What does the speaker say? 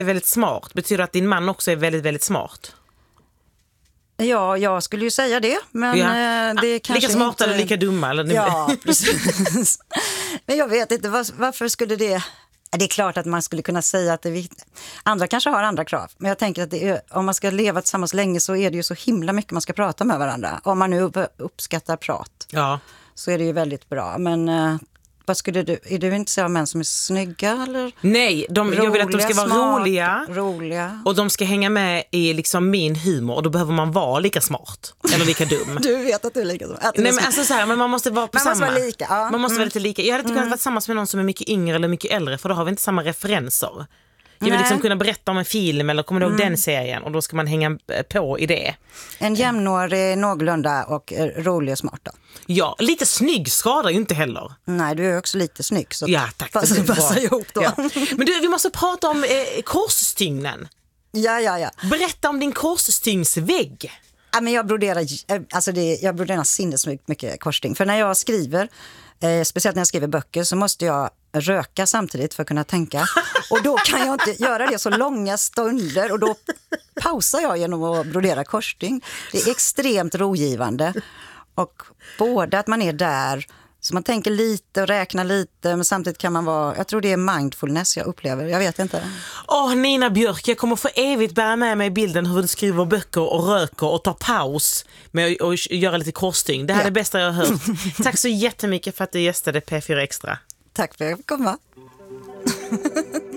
är väldigt smart. Betyder det att din man också är väldigt, väldigt smart? Ja, jag skulle ju säga det, men det kanske lika smarta inte... eller lika dumma? Eller? Ja, precis. Men jag vet inte, varför skulle det... Det är klart att man skulle kunna säga att det är viktigt. Andra kanske har andra krav, men jag tänker att om man ska leva tillsammans länge så är det ju så himla mycket man ska prata med varandra. Om man nu uppskattar prat så är det ju väldigt bra, men... Vad skulle du, är du intresserad av män som är snygga eller? Nej, roliga, jag vill att de ska vara roliga. Och de ska hänga med i liksom min humor. Och då behöver man vara lika smart eller lika dum. Du vet att du är lika smart. Nej, men alltså så här, men man måste vara på man samma. Måste vara lika, ja. Man måste vara lite lika. Jag hade inte kunnat vara tillsammans med någon som är mycket yngre eller mycket äldre, för då har vi inte samma referenser. Jag vill liksom kunna berätta om en film eller kommer du ihåg den serien, och då ska man hänga på i det. En jämnårig, någorlunda och rolig och smart då. Ja, lite snygg skadar ju inte heller. Nej, du är också lite snygg. Så ja, tack. Det passar ihop då. Ja. Men du, vi måste prata om korsstygnen. Ja. Berätta om din korsstygnsvägg. Ja, men jag broderar sinnesmycket mycket korsstygn. För när jag skriver, speciellt när jag skriver böcker, så måste jag röka samtidigt för att kunna tänka. Och då kan jag inte göra det så långa stunder, och då pausar jag genom att brodera korsstygn. Det är extremt rogivande. Och både att man är där, så man tänker lite och räknar lite, men samtidigt kan man vara, jag tror det är mindfulness jag upplever, jag vet inte. Nina Björk, jag kommer för evigt bära med mig bilden hur du skriver böcker och röker och tar paus med att göra lite korsstygn. Det här är det bästa jag har hört. Tack så jättemycket för att du gästade P4 Extra. Tack för att jag fick komma.